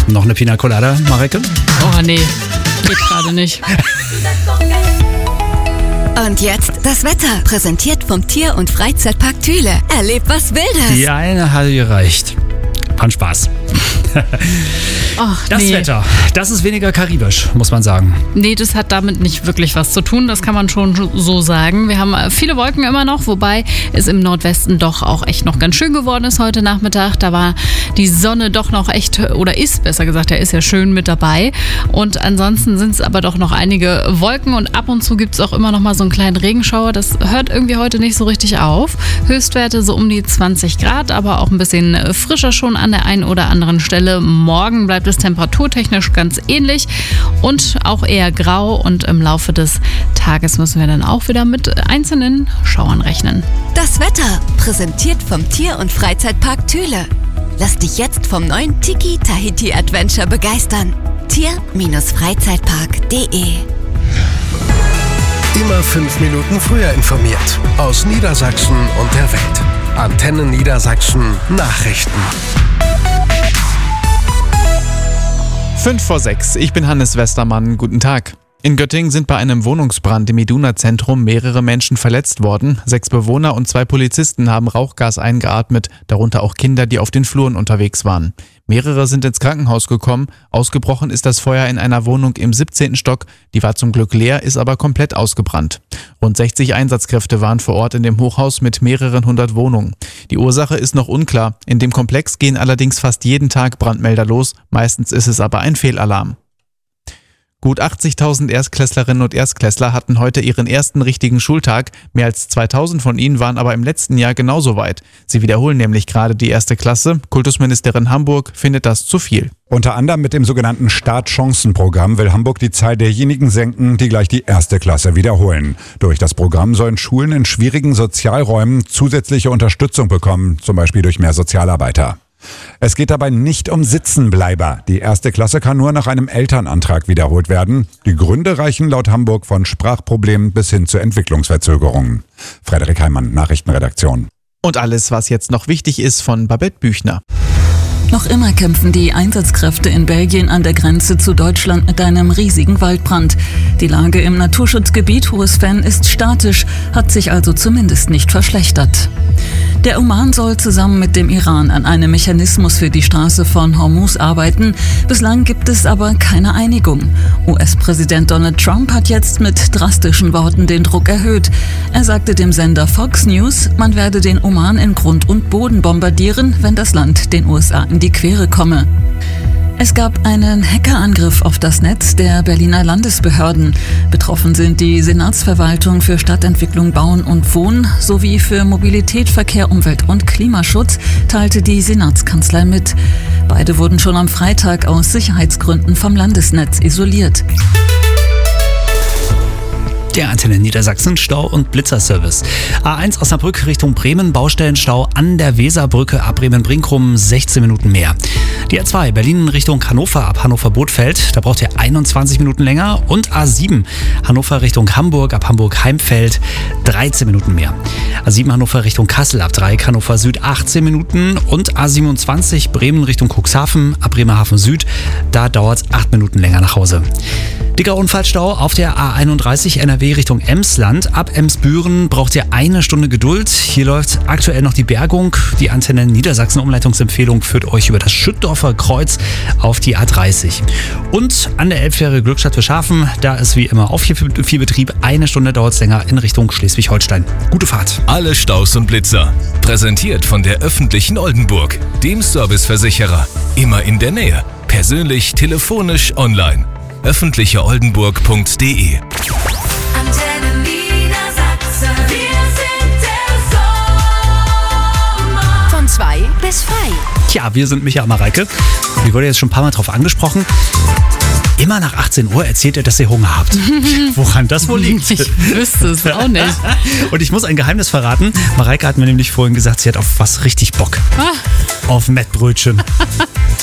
Noch eine Pina Colada, Mareike? Oh nee, geht gerade nicht. Und jetzt das Wetter, präsentiert vom Tier- und Freizeitpark Thüle. Erlebt was Wildes. Die eine hat gereicht. Fand Spaß. Ach, Das nee. Wetter, das ist weniger karibisch, muss man sagen. Nee, das hat damit nicht wirklich was zu tun, das kann man schon so sagen. Wir haben viele Wolken immer noch, wobei es im Nordwesten doch auch echt noch ganz schön geworden ist heute Nachmittag. Da war die Sonne doch noch echt, oder ist besser gesagt, ist ja schön mit dabei. Und ansonsten sind es aber doch noch einige Wolken und ab und zu gibt es auch immer noch mal so einen kleinen Regenschauer. Das hört irgendwie heute nicht so richtig auf. Höchstwerte so um die 20 Grad, aber auch ein bisschen frischer schon an der einen oder anderen Stelle. Morgen bleibt es temperaturtechnisch ganz ähnlich und auch eher grau, und im Laufe des Tages müssen wir dann auch wieder mit einzelnen Schauern rechnen. Das Wetter, präsentiert vom Tier- und Freizeitpark Thüle. Lass dich jetzt vom neuen Tiki Tahiti Adventure begeistern. Tier-Freizeitpark.de. Immer 5 Minuten früher informiert. Aus Niedersachsen und der Welt. Antenne Niedersachsen Nachrichten. 5:05. Ich bin Hannes Westermann. Guten Tag. In Göttingen sind bei einem Wohnungsbrand im Iduna-Zentrum mehrere Menschen verletzt worden. 6 Bewohner und 2 Polizisten haben Rauchgas eingeatmet, darunter auch Kinder, die auf den Fluren unterwegs waren. Mehrere sind ins Krankenhaus gekommen. Ausgebrochen ist das Feuer in einer Wohnung im 17. Stock. Die war zum Glück leer, ist aber komplett ausgebrannt. Rund 60 Einsatzkräfte waren vor Ort in dem Hochhaus mit mehreren 100 Wohnungen. Die Ursache ist noch unklar. In dem Komplex gehen allerdings fast jeden Tag Brandmelder los. Meistens ist es aber ein Fehlalarm. Gut 80.000 Erstklässlerinnen und Erstklässler hatten heute ihren ersten richtigen Schultag. Mehr als 2.000 von ihnen waren aber im letzten Jahr genauso weit. Sie wiederholen nämlich gerade die 1. Klasse. Kultusministerin Hamburg findet das zu viel. Unter anderem mit dem sogenannten Startchancenprogramm will Hamburg die Zahl derjenigen senken, die gleich die 1. Klasse wiederholen. Durch das Programm sollen Schulen in schwierigen Sozialräumen zusätzliche Unterstützung bekommen, zum Beispiel durch mehr Sozialarbeiter. Es geht dabei nicht um Sitzenbleiber. Die 1. Klasse kann nur nach einem Elternantrag wiederholt werden. Die Gründe reichen laut Hamburg von Sprachproblemen bis hin zu Entwicklungsverzögerungen. Frederik Heimann, Nachrichtenredaktion. Und alles, was jetzt noch wichtig ist, von Babette Büchner. Noch immer kämpfen die Einsatzkräfte in Belgien an der Grenze zu Deutschland mit einem riesigen Waldbrand. Die Lage im Naturschutzgebiet Hohes-Venn ist statisch, hat sich also zumindest nicht verschlechtert. Der Oman soll zusammen mit dem Iran an einem Mechanismus für die Straße von Hormuz arbeiten. Bislang gibt es aber keine Einigung. US-Präsident Donald Trump hat jetzt mit drastischen Worten den Druck erhöht. Er sagte dem Sender Fox News, man werde den Oman in Grund und Boden bombardieren, wenn das Land den USA in die Quere komme. Es gab einen Hackerangriff auf das Netz der Berliner Landesbehörden. Betroffen sind die Senatsverwaltung für Stadtentwicklung, Bauen und Wohnen sowie für Mobilität, Verkehr, Umwelt und Klimaschutz, teilte die Senatskanzlei mit. Beide wurden schon am Freitag aus Sicherheitsgründen vom Landesnetz isoliert. Der Antenne Niedersachsen Stau- und Blitzerservice. A1 Osnabrück Richtung Bremen, Baustellenstau an der Weserbrücke ab Bremen-Brinkum, 16 Minuten mehr. Die A2 Berlin Richtung Hannover ab Hannover-Bothfeld, da braucht ihr 21 Minuten länger. Und A7 Hannover Richtung Hamburg ab Hamburg-Heimfeld, 13 Minuten mehr. A7 Hannover Richtung Kassel ab Dreieck Hannover Süd, 18 Minuten. Und A27 Bremen Richtung Cuxhaven ab Bremerhaven Süd, da dauert es 8 Minuten länger nach Hause. Dicker Unfallstau auf der A31 NRW Richtung Emsland. Ab Emsbüren braucht ihr 1 Stunde Geduld. Hier läuft aktuell noch die Bergung. Die Antenne Niedersachsen Umleitungsempfehlung führt euch über das Schüttdorfer Kreuz auf die A30. Und an der Elbfähre Glückstadt für Schafen, da ist wie immer auf viel Betrieb. 1 Stunde dauert es länger in Richtung Schleswig-Holstein. Gute Fahrt. Alle Staus und Blitzer. Präsentiert von der öffentlichen Oldenburg, dem Serviceversicherer. Immer in der Nähe. Persönlich, telefonisch, online. öffentlicheoldenburg.de. Antenne Niedersachsen, wir sind der Sommer. Von 2 bis frei. Tja, wir sind Micha und Mareike. Ich wurde jetzt schon ein paar Mal drauf angesprochen. Immer nach 18 Uhr erzählt ihr, dass ihr Hunger habt. Woran das wohl liegt? Ich wüsste es auch nicht. Und ich muss ein Geheimnis verraten. Mareike hat mir nämlich vorhin gesagt, sie hat auf was richtig Bock. Auf Mettbrötchen.